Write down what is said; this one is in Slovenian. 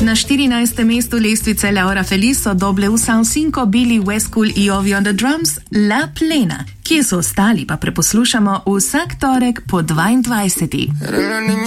Na 14. mestu lestvice Laura Felice doble v Sausinko Billy Westcool i Ovi on the Drums La Plena. Kje so ostali, pa preposlušamo vsak torek po 22.